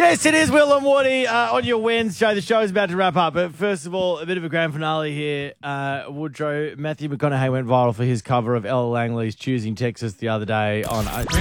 Yes, it is Will and Woody on your Wednesday. The show is about to wrap up, but first of all, a bit of a grand finale here. Woodrow, Matthew McConaughey went viral for his cover of Ella Langley's Choosing Texas the other day on